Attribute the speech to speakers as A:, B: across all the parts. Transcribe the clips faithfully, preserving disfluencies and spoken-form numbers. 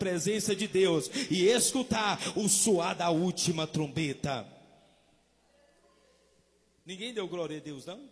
A: presença de Deus e escutar o soar da última trombeta. Ninguém deu glória a Deus, não?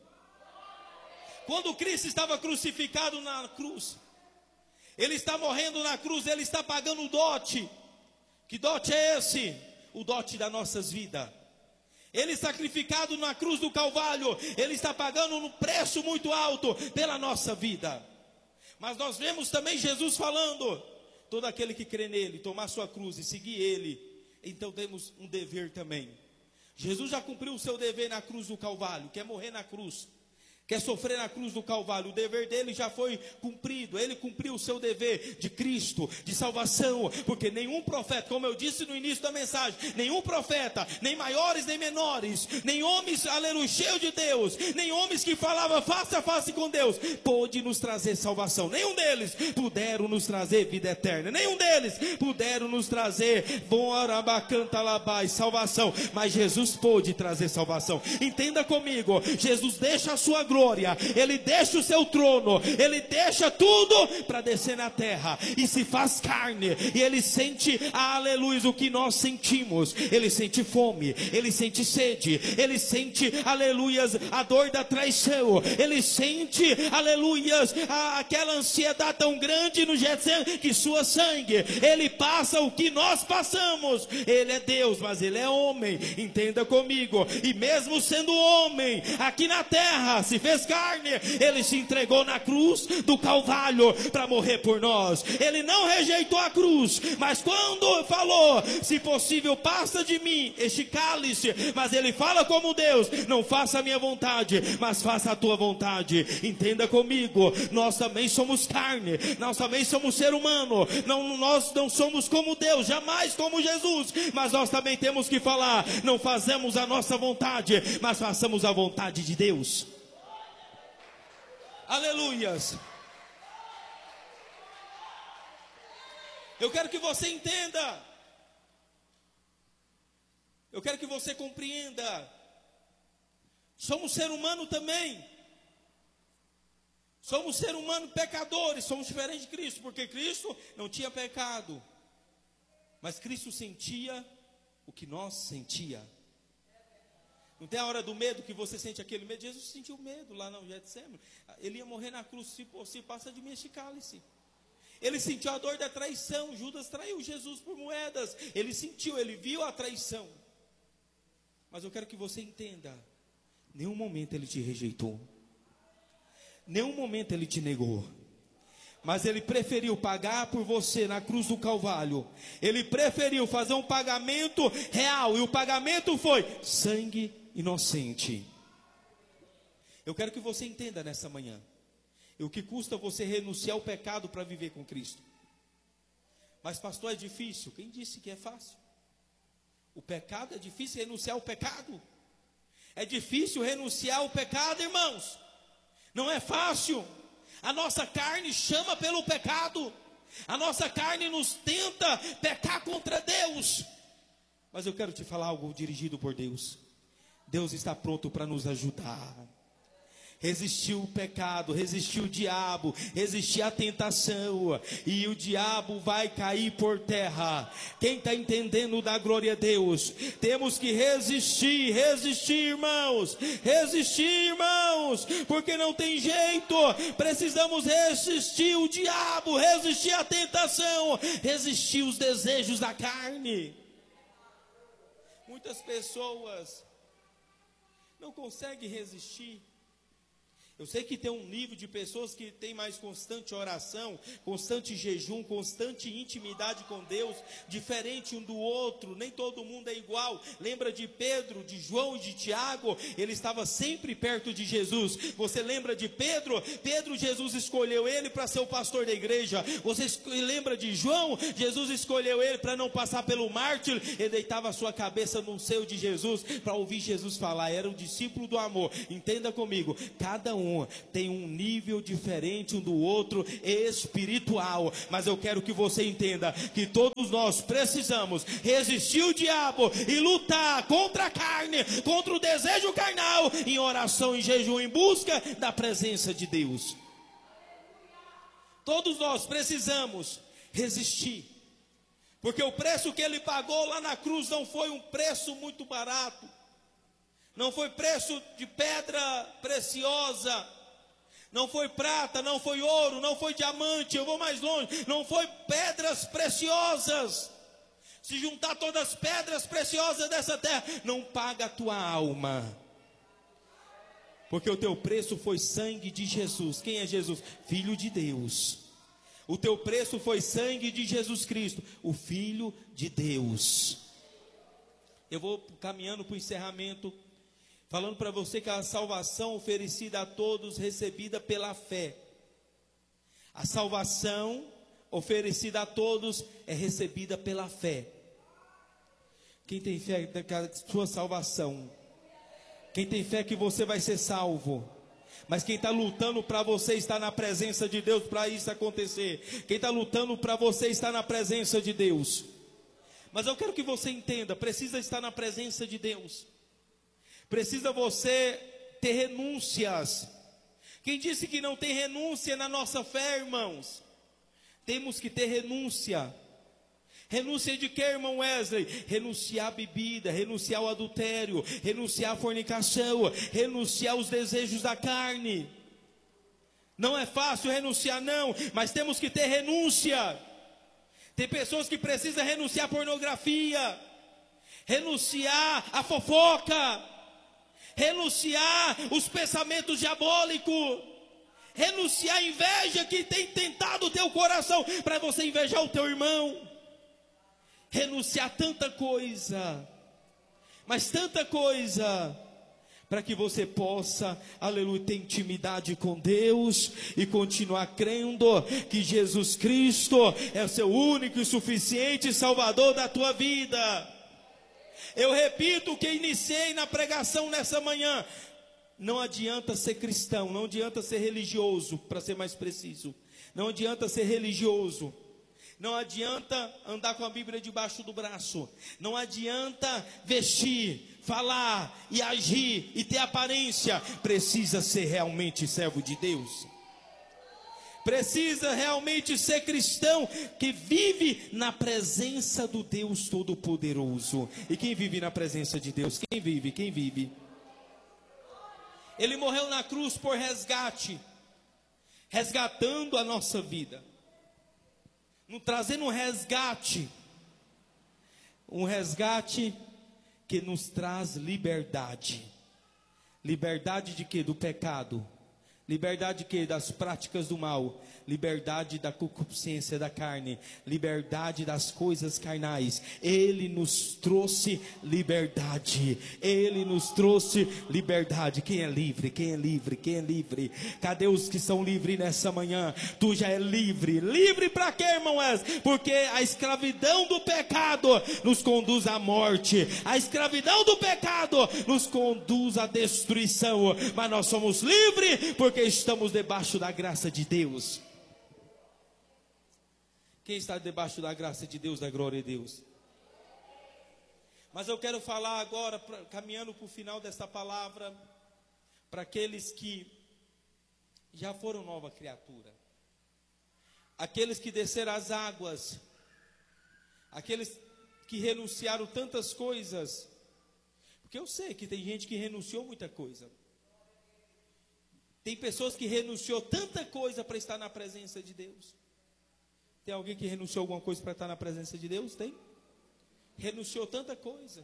A: Quando Cristo estava crucificado na cruz, Ele está morrendo na cruz, Ele está pagando o dote. Que dote é esse? O dote das nossas vidas. Ele sacrificado na cruz do Calvário, Ele está pagando um preço muito alto pela nossa vida. Mas nós vemos também Jesus falando: todo aquele que crê nele, tomar sua cruz e seguir Ele, então temos um dever também. Jesus já cumpriu o seu dever na cruz do Calvário, quer morrer na cruz, quer sofrer na cruz do Calvário. O dever dele já foi cumprido. Ele cumpriu o seu dever de Cristo, de salvação. Porque nenhum profeta, como eu disse no início da mensagem, nenhum profeta, nem maiores nem menores, nem homens, aleluia, cheios de Deus, nem homens que falavam face a face com Deus, pôde nos trazer salvação. Nenhum deles puderam nos trazer vida eterna. Nenhum deles puderam nos trazer bom arabacanta labai, salvação. Mas Jesus pôde trazer salvação. Entenda comigo, Jesus deixa a sua glória, Ele deixa o seu trono, Ele deixa tudo para descer na terra e se faz carne, e Ele sente, aleluia, o que nós sentimos. Ele sente fome, Ele sente sede, Ele sente, aleluia, a dor da traição, Ele sente, aleluia, aquela ansiedade tão grande no Getsemane, que sua sangue, Ele passa o que nós passamos. Ele é Deus, mas Ele é homem, entenda comigo, e mesmo sendo homem, aqui na terra, se fez carne, Ele se entregou na cruz do Calvário para morrer por nós. Ele não rejeitou a cruz, mas quando falou: se possível passa de mim este cálice, mas Ele fala como Deus: não faça a minha vontade, mas faça a tua vontade. Entenda comigo, nós também somos carne, nós também somos ser humano, não, nós não somos como Deus, jamais como Jesus, mas nós também temos que falar: não fazemos a nossa vontade, mas façamos a vontade de Deus. Aleluias. Eu quero que você entenda, eu quero que você compreenda, somos ser humano também, somos ser humano pecadores, somos diferentes de Cristo, porque Cristo não tinha pecado, mas Cristo sentia o que nós sentia. Não tem a hora do medo que você sente aquele medo? Jesus sentiu medo lá no Getsemane. Ele ia morrer na cruz, se se passa de mim este cálice. Ele sentiu a dor da traição. Judas traiu Jesus por moedas. Ele sentiu, ele viu a traição. Mas eu quero que você entenda: nenhum momento ele te rejeitou, nenhum momento ele te negou, mas Ele preferiu pagar por você na cruz do Calvário. Ele preferiu fazer um pagamento real, e o pagamento foi sangue inocente. Eu quero que você entenda nessa manhã o que custa você renunciar ao pecado para viver com Cristo. Mas pastor, é difícil. Quem disse que é fácil? O pecado, é difícil renunciar ao pecado. É difícil renunciar ao pecado, irmãos. Não é fácil. A nossa carne chama pelo pecado. A nossa carne nos tenta pecar contra Deus. Mas eu quero te falar algo dirigido por Deus. Deus está pronto para nos ajudar. Resistir o pecado, resistir o diabo, resistir a tentação, e o diabo vai cair por terra. Quem está entendendo, dá glória a Deus. Temos que resistir, resistir, irmãos, resistir, irmãos, porque não tem jeito. Precisamos resistir o diabo, resistir a tentação, resistir os desejos da carne. Muitas pessoas não conseguem resistir. Eu sei que tem um nível de pessoas que tem mais constante oração, constante jejum, constante intimidade com Deus, diferente um do outro. Nem todo mundo é igual. Lembra de Pedro, de João e de Tiago? Ele estava sempre perto de Jesus. Você lembra de Pedro? Pedro, Jesus escolheu ele para ser o pastor da igreja. Você lembra de João? Jesus escolheu ele para não passar pelo mártir. Ele deitava a sua cabeça no seio de Jesus para ouvir Jesus falar. Era um discípulo do amor. Entenda comigo, cada um tem um nível diferente um do outro espiritual, mas eu quero que você entenda que todos nós precisamos resistir o diabo e lutar contra a carne, contra o desejo carnal, em oração e jejum, em busca da presença de Deus. Todos nós precisamos resistir. Porque o preço que ele pagou lá na cruz não foi um preço muito barato. Não foi preço de pedra preciosa. Não foi prata, não foi ouro, não foi diamante. Eu vou mais longe. Não foi pedras preciosas. Se juntar todas as pedras preciosas dessa terra, não paga a tua alma. Porque o teu preço foi sangue de Jesus. Quem é Jesus? Filho de Deus. O teu preço foi sangue de Jesus Cristo, o Filho de Deus. Eu vou caminhando para o encerramento, falando para você que a salvação oferecida a todos, recebida pela fé. A salvação oferecida a todos é recebida pela fé. Quem tem fé da sua salvação? Quem tem fé que você vai ser salvo? Mas quem está lutando para você estar na presença de Deus para isso acontecer. Quem está lutando para você estar na presença de Deus. Mas eu quero que você entenda, precisa estar na presença de Deus. Precisa você ter renúncias. Quem disse que não tem renúncia na nossa fé, irmãos? Temos que ter renúncia. Renúncia de quê, irmão Wesley? Renunciar à bebida, renunciar ao adultério, renunciar à fornicação, renunciar aos desejos da carne. Não é fácil renunciar, não, mas temos que ter renúncia. Tem pessoas que precisam renunciar à pornografia, renunciar à fofoca, renunciar os pensamentos diabólicos, renunciar à inveja que tem tentado o teu coração para você invejar o teu irmão. Renunciar a tanta coisa, mas tanta coisa, para que você possa, aleluia, ter intimidade com Deus e continuar crendo que Jesus Cristo é o seu único e suficiente Salvador da tua vida. Eu repito o que iniciei na pregação nessa manhã: não adianta ser cristão, não adianta ser religioso, para ser mais preciso, não adianta ser religioso. Não adianta andar com a Bíblia debaixo do braço. Não adianta vestir, falar e agir e ter aparência. Precisa ser realmente servo de Deus. Precisa realmente ser cristão que vive na presença do Deus Todo-Poderoso. E quem vive na presença de Deus? Quem vive? Quem vive? Ele morreu na cruz por resgate, resgatando a nossa vida. Trazendo um resgate, um resgate que nos traz liberdade. Liberdade de quê? Do pecado. Liberdade de quê? Das práticas do mal. Liberdade da concupiscência da carne. Liberdade das coisas carnais. Ele nos trouxe liberdade. Ele nos trouxe liberdade. Quem é livre? Quem é livre? Quem é livre? Cadê os que são livres nessa manhã? Tu já é livre. Livre para quê, irmão Wesley? Porque a escravidão do pecado nos conduz à morte. A escravidão do pecado nos conduz à destruição. Mas nós somos livres porque estamos debaixo da graça de Deus. Quem está debaixo da graça de Deus, da glória de Deus? Mas eu quero falar agora, pra, caminhando para o final dessa palavra, para aqueles que já foram nova criatura, aqueles que desceram as águas, aqueles que renunciaram tantas coisas, porque eu sei que tem gente que renunciou muita coisa. Tem pessoas que renunciou tanta coisa para estar na presença de Deus. Tem alguém que renunciou alguma coisa para estar na presença de Deus? Tem? Renunciou tanta coisa.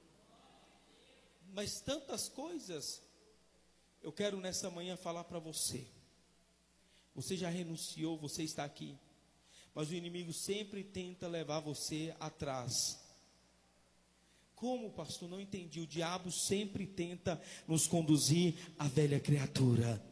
A: Mas tantas coisas. Eu quero nessa manhã falar para você. Você já renunciou, você está aqui. Mas o inimigo sempre tenta levar você atrás. Como, pastor? Não entendi. O diabo sempre tenta nos conduzir à velha criatura.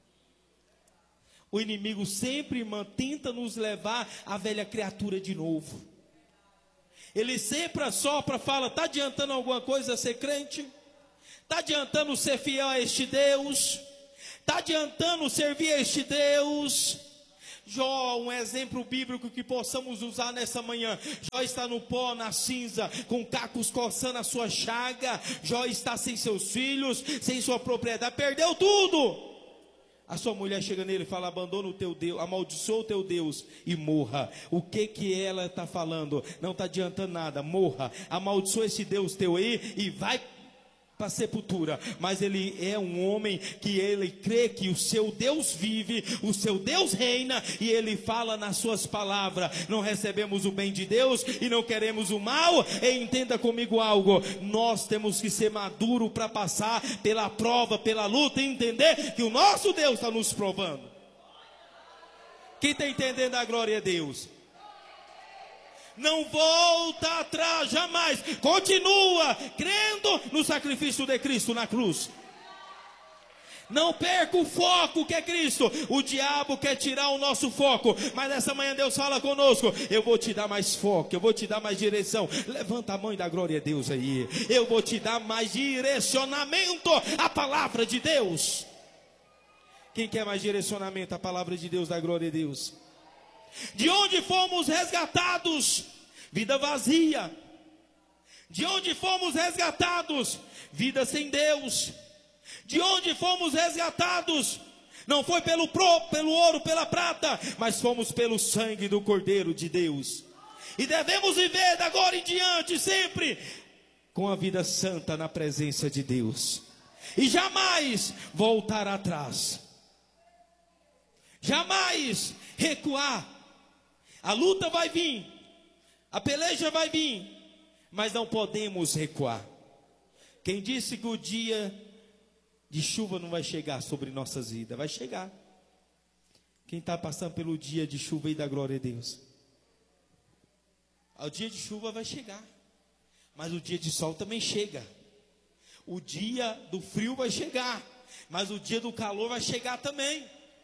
A: O inimigo sempre, irmã, tenta nos levar à velha criatura de novo. Ele sempre assopra, fala: está adiantando alguma coisa ser crente? Está adiantando ser fiel a este Deus? Está adiantando servir a este Deus? Jó, um exemplo bíblico que possamos usar nessa manhã. Jó está no pó, na cinza, com cacos coçando a sua chaga. Jó está sem seus filhos, sem sua propriedade, perdeu tudo. A sua mulher chega nele e fala: abandona o teu Deus, amaldiçoa o teu Deus e morra. O que que ela está falando? Não está adiantando nada, morra. Amaldiçoa esse Deus teu aí e vai para a sepultura. Mas ele é um homem que ele crê que o seu Deus vive, o seu Deus reina, e ele fala nas suas palavras: não recebemos o bem de Deus e não queremos o mal. E entenda comigo algo: nós temos que ser maduros para passar pela prova, pela luta, e entender que o nosso Deus está nos provando. Quem está entendendo a glória a Deus? Não volta atrás, jamais. Continua crendo no sacrifício de Cristo na cruz. Não perca o foco que é Cristo. O diabo quer tirar o nosso foco, mas nessa manhã Deus fala conosco: eu vou te dar mais foco, eu vou te dar mais direção. Levanta a mão e dá glória a Deus aí. Eu vou te dar mais direcionamento à palavra de Deus. Quem quer mais direcionamento à palavra de Deus, dá glória a Deus. De onde fomos resgatados? Vida vazia. De onde fomos resgatados? Vida sem Deus. De onde fomos resgatados? Não foi pelo, pro, pelo ouro, pela prata, mas fomos pelo sangue do Cordeiro de Deus. E devemos viver da agora em diante sempre com a vida santa na presença de Deus. E jamais voltar atrás. Jamais recuar. A luta vai vir, a peleja vai vir, mas não podemos recuar. Quem disse que o dia de chuva não vai chegar sobre nossas vidas? Vai chegar. Quem está passando pelo dia de chuva e da glória a Deus? O dia de chuva vai chegar, mas o dia de sol também chega. O dia do frio vai chegar, mas o dia do calor vai chegar também.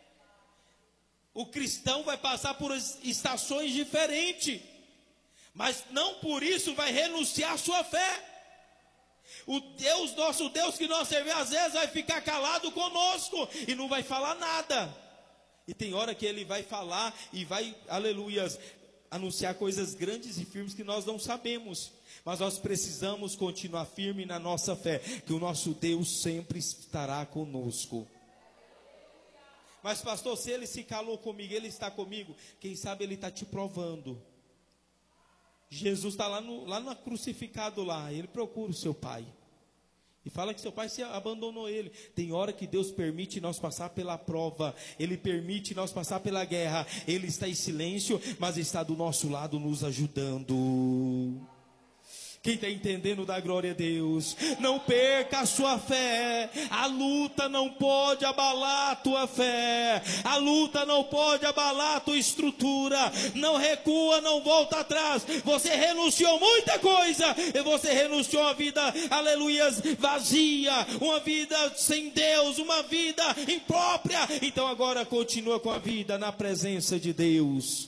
A: O cristão vai passar por estações diferentes, mas não por isso vai renunciar à sua fé. O Deus, nosso Deus que nós servimos, às vezes vai ficar calado conosco e não vai falar nada. E tem hora que ele vai falar e vai, aleluias, anunciar coisas grandes e firmes que nós não sabemos. Mas nós precisamos continuar firme na nossa fé, que o nosso Deus sempre estará conosco. Mas pastor, se ele se calou comigo, ele está comigo, quem sabe ele está te provando. Jesus está lá, no, lá no crucificado lá, ele procura o seu pai. E fala que seu pai se abandonou ele. Tem hora que Deus permite nós passar pela prova. Ele permite nós passar pela guerra. Ele está em silêncio, mas está do nosso lado nos ajudando. Quem está entendendo, dá glória a Deus. Não perca a sua fé. A luta não pode abalar a tua fé. A luta não pode abalar a tua estrutura. Não recua, não volta atrás. Você renunciou muita coisa. E você renunciou a vida, aleluias, vazia. Uma vida sem Deus, uma vida imprópria. Então agora continua com a vida na presença de Deus.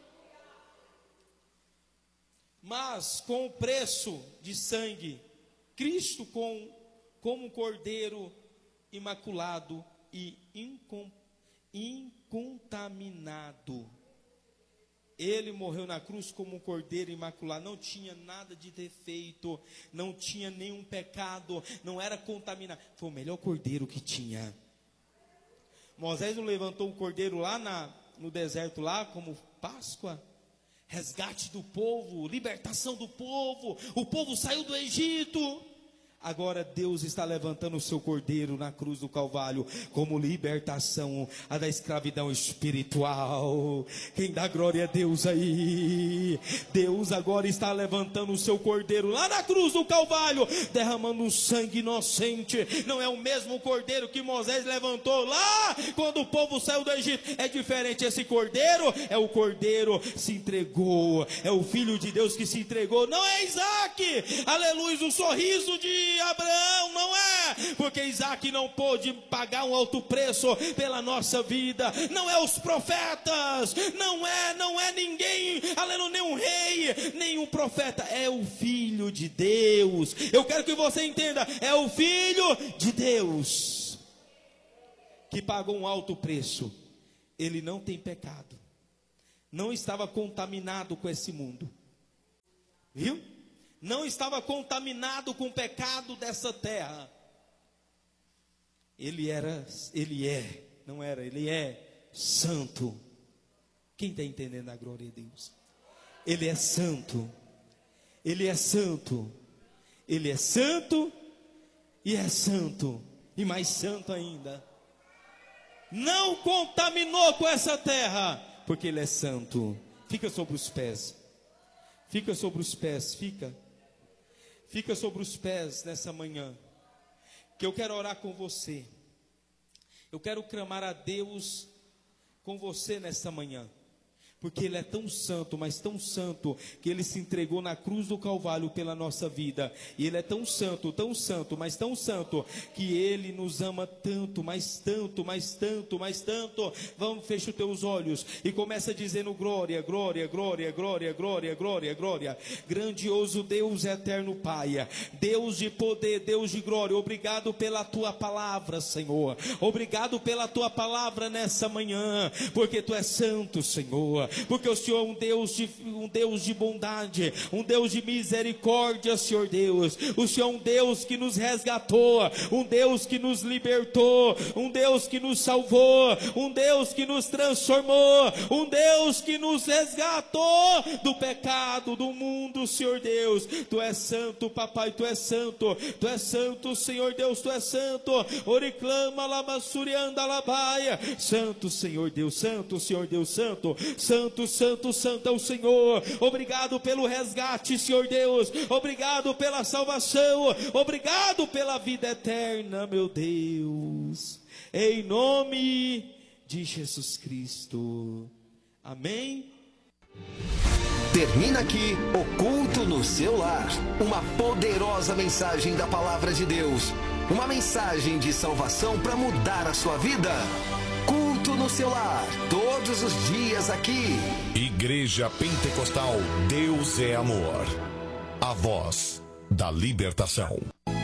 A: Mas com o preço de sangue, Cristo com, como um cordeiro imaculado e incom, incontaminado. Ele morreu na cruz como um cordeiro imaculado, não tinha nada de defeito, não tinha nenhum pecado, não era contaminado. Foi o melhor cordeiro que tinha. Moisés não levantou um cordeiro lá na, no deserto, lá como Páscoa? Resgate do povo, libertação do povo. O povo saiu do Egito. Agora Deus está levantando o seu cordeiro na cruz do Calvário como libertação da escravidão espiritual. Quem dá glória a Deus aí? Deus agora está levantando o seu cordeiro lá na cruz do Calvário, derramando um sangue inocente. Não é o mesmo cordeiro que Moisés levantou lá quando o povo saiu do Egito. É diferente. Esse cordeiro é o cordeiro que se entregou, é o filho de Deus que se entregou. Não é Isaac, aleluia, o sorriso de Abraão, não é, porque Isaac não pôde pagar um alto preço pela nossa vida. Não é os profetas, não é, não é ninguém, aleluia, nem um rei, nem um profeta, é o Filho de Deus. Eu quero que você entenda, é o Filho de Deus que pagou um alto preço. Ele não tem pecado, não estava contaminado com esse mundo, viu? Não estava contaminado com o pecado dessa terra. Ele era, ele é não era, Ele é santo. Quem está entendendo a glória de Deus? Ele é santo, Ele é santo, Ele é santo e é santo, e mais santo ainda. Não contaminou com essa terra, porque Ele é santo. Fica sobre os pés, fica sobre os pés, fica, fica sobre os pés nessa manhã, que eu quero orar com você. Eu quero clamar a Deus com você nesta manhã, porque Ele é tão santo, mas tão santo, que Ele se entregou na cruz do Calvário pela nossa vida. E Ele é tão santo, tão santo, mas tão santo, que Ele nos ama tanto, mas tanto, mas tanto, mas tanto. Vamos, fecha os teus olhos e começa dizendo glória, glória, glória, glória, glória, glória, glória. Grandioso Deus, eterno Pai, Deus de poder, Deus de glória, obrigado pela Tua palavra, Senhor. Obrigado pela Tua palavra nessa manhã, porque Tu és santo, Senhor. Porque o Senhor é um Deus de, um Deus de bondade, um Deus de misericórdia, Senhor Deus. O Senhor é um Deus que nos resgatou, um Deus que nos libertou, um Deus que nos salvou, um Deus que nos transformou, um Deus que nos resgatou do pecado do mundo, Senhor Deus. Tu és santo, papai, Tu és santo, Tu és santo, Senhor Deus, Tu és santo. Oriclama, lamassurianda, labaia. Santo, Senhor Deus, santo, Senhor Deus, santo, santo. Santo, santo, santo é o Senhor. Obrigado pelo resgate, Senhor Deus. Obrigado pela salvação. Obrigado pela vida eterna, meu Deus. Em nome de Jesus Cristo. Amém.
B: Termina aqui o culto no seu lar. Uma poderosa mensagem da palavra de Deus. Uma mensagem de salvação para mudar a sua vida. Culto no seu lar, todos os dias aqui.
C: Igreja Pentecostal, Deus é amor. A voz da libertação.